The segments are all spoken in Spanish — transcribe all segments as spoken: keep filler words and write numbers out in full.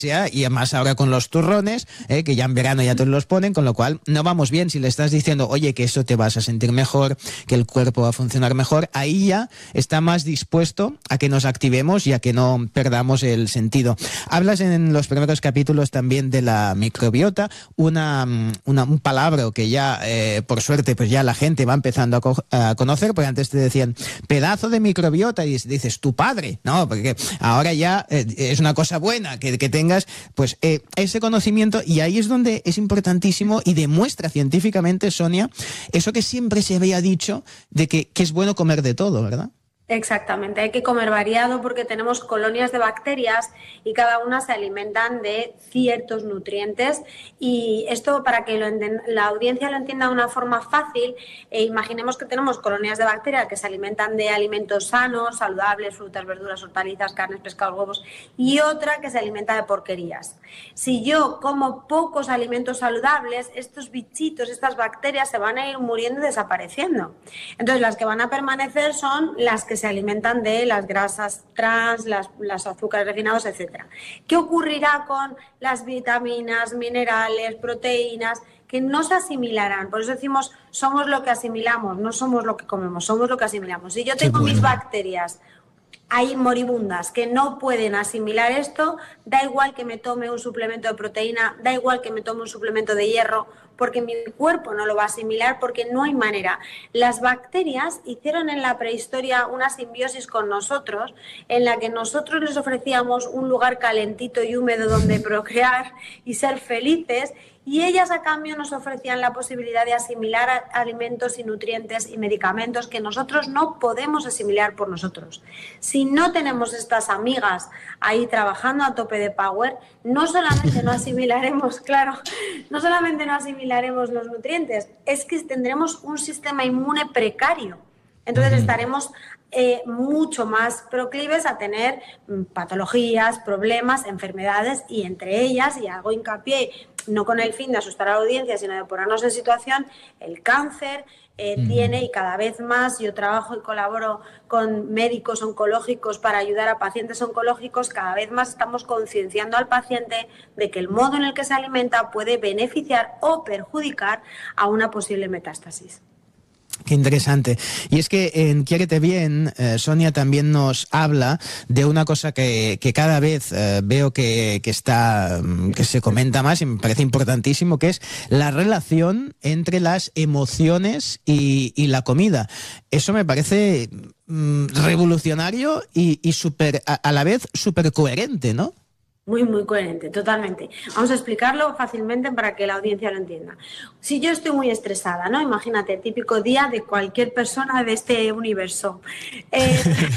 y además ahora con los turrones, eh, que ya en verano ya te los ponen, con lo cual no vamos bien. Si le estás diciendo, oye, que eso te vas a sentir mejor, que el cuerpo va a funcionar mejor, ahí ya está más dispuesto a que nos activemos y a que no perdamos el sentido. Hablas en los primeros capítulos también de la microbiota, una, una un palabra que ya, eh, por suerte, pues ya la gente va empezando a, co- a conocer, porque antes te decían, pedazo de microbiota, y dices, tu padre, ¿no? Porque ahora ya eh, es una cosa buena que, que tenga pues eh, ese conocimiento, y ahí es donde es importantísimo y demuestra científicamente, Sonia, eso que siempre se había dicho de que, que es bueno comer de todo, ¿verdad? Exactamente, hay que comer variado porque tenemos colonias de bacterias y cada una se alimentan de ciertos nutrientes, y esto, para que lo enten- la audiencia lo entienda de una forma fácil, eh, imaginemos que tenemos colonias de bacterias que se alimentan de alimentos sanos, saludables, frutas, verduras, hortalizas, carnes, pescados, huevos, y otra que se alimenta de porquerías. Si yo como pocos alimentos saludables, estos bichitos, estas bacterias se van a ir muriendo y desapareciendo. Entonces las que van a permanecer son las que se alimentan de las grasas trans, las, las azúcares refinados, etcétera. ¿Qué ocurrirá con las vitaminas, minerales, proteínas? Que no se asimilarán. Por eso decimos, somos lo que asimilamos, no somos lo que comemos, somos lo que asimilamos. Si yo tengo Qué bueno. mis bacterias hay moribundas que no pueden asimilar esto, da igual que me tome un suplemento de proteína, da igual que me tome un suplemento de hierro, porque mi cuerpo no lo va a asimilar, porque no hay manera. Las bacterias hicieron en la prehistoria una simbiosis con nosotros, en la que nosotros les ofrecíamos un lugar calentito y húmedo donde procrear y ser felices, y ellas a cambio nos ofrecían la posibilidad de asimilar alimentos y nutrientes y medicamentos que nosotros no podemos asimilar por nosotros. Si no tenemos estas amigas ahí trabajando a tope de power, no solamente no asimilaremos, claro, no solamente no asimilaremos los nutrientes, es que tendremos un sistema inmune precario. Entonces estaremos eh, mucho más proclives a tener mm, patologías, problemas, enfermedades, y entre ellas, y hago hincapié, no con el fin de asustar a la audiencia, sino de ponernos en situación, el cáncer eh, uh-huh. tiene, y cada vez más, yo trabajo y colaboro con médicos oncológicos para ayudar a pacientes oncológicos, cada vez más estamos concienciando al paciente de que el modo en el que se alimenta puede beneficiar o perjudicar a una posible metástasis. Qué interesante. Y es que en Quiérete Bien, eh, Sonia también nos habla de una cosa que, que cada vez eh, veo que, que está, que se comenta más y me parece importantísimo, que es la relación entre las emociones y, y la comida. Eso me parece mm, revolucionario y, y super, a, a la vez súper coherente, ¿no? Muy, muy coherente, totalmente. Vamos a explicarlo fácilmente para que la audiencia lo entienda. Si yo estoy muy estresada, ¿no? Imagínate, el típico día de cualquier persona de este universo. Eh,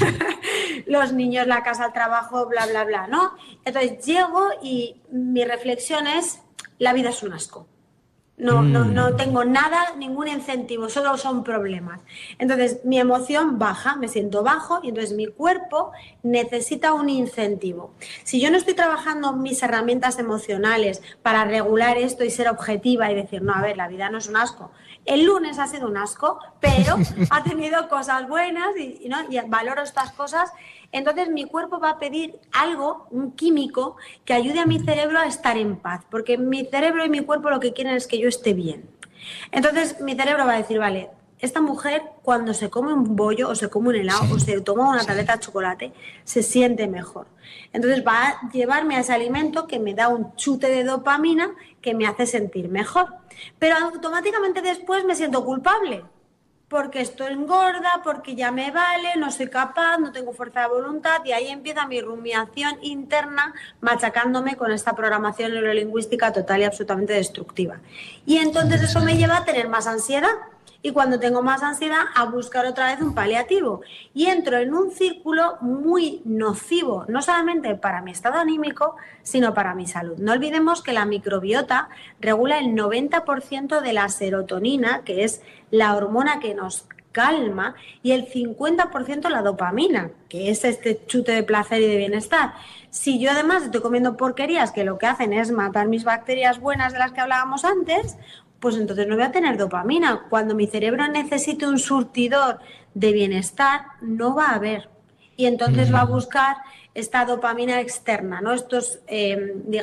los niños, la casa, el trabajo, bla, bla, bla, ¿no? Entonces llego y mi reflexión es, la vida es un asco. No, no, no tengo nada, ningún incentivo, solo son problemas. Entonces mi emoción baja, me siento bajo, y entonces mi cuerpo necesita un incentivo. Si yo no estoy trabajando mis herramientas emocionales para regular esto y ser objetiva y decir, no, a ver, la vida no es un asco. El lunes ha sido un asco, pero ha tenido cosas buenas y, y, ¿no? y valoro estas cosas. Entonces mi cuerpo va a pedir algo, un químico, que ayude a mi cerebro a estar en paz, porque mi cerebro y mi cuerpo lo que quieren es que yo esté bien. Entonces mi cerebro va a decir, vale, esta mujer cuando se come un bollo o se come un helado sí. o se toma una tableta de chocolate, se siente mejor. Entonces va a llevarme a ese alimento que me da un chute de dopamina que me hace sentir mejor. Pero automáticamente después me siento culpable. Porque estoy engorda, porque ya me vale, no soy capaz, no tengo fuerza de voluntad, y ahí empieza mi rumiación interna machacándome con esta programación neurolingüística total y absolutamente destructiva. Y entonces eso me lleva a tener más ansiedad, y cuando tengo más ansiedad a buscar otra vez un paliativo, y entro en un círculo muy nocivo, no solamente para mi estado anímico, sino para mi salud. No olvidemos que la microbiota regula el noventa por ciento de la serotonina, que es la hormona que nos calma, y el cincuenta por ciento la dopamina, que es este chute de placer y de bienestar. Si yo además estoy comiendo porquerías que lo que hacen es matar mis bacterias buenas de las que hablábamos antes, pues entonces no voy a tener dopamina. Cuando mi cerebro necesite un surtidor de bienestar, no va a haber. Y entonces va a buscar esta dopamina externa, ¿no? Estos, eh, digamos,